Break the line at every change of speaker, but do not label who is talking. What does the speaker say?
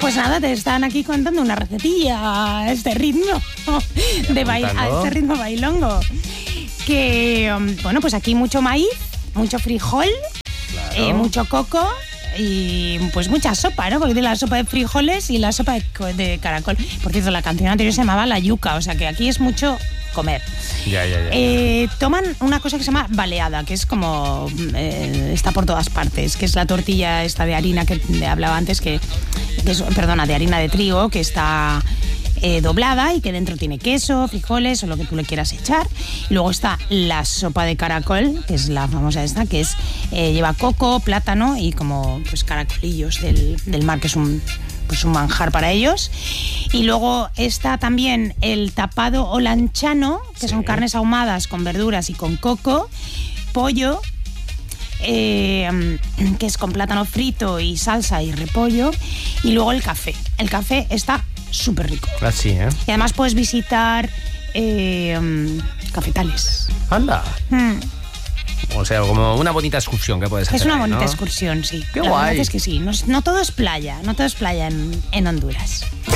Pues nada, te están aquí contando una recetilla a este ritmo a este ritmo bailongo. Que, bueno, pues aquí mucho maíz, mucho frijol,
Claro.
mucho coco y pues mucha sopa, ¿no? Porque tiene la sopa de frijoles y la sopa de caracol. Por cierto, la canción anterior se llamaba La Yuca, o sea que aquí es mucho comer.
Ya.
Toman una cosa que se llama baleada, que es como está por todas partes, que es la tortilla esta de harina que hablaba antes, que es, perdona, de harina de trigo, que está doblada y que dentro tiene queso, frijoles o lo que tú le quieras echar. Y luego está la sopa de caracol, que es la famosa esta, que es lleva coco, plátano y como pues caracolillos del mar, que es un manjar para ellos. Y luego está también el tapado o lanchano, que son carnes ahumadas con verduras y con coco, pollo, que es con plátano frito y salsa y repollo, y luego el café. El café está súper rico.
Así, ¿eh?
Y además puedes visitar cafetales.
Anda. O sea, como una bonita excursión que puedes hacer.
Es una
ahí,
bonita
¿no?
excursión, sí.
Qué
La verdad
guay.
es que sí. No todo es playa en Honduras.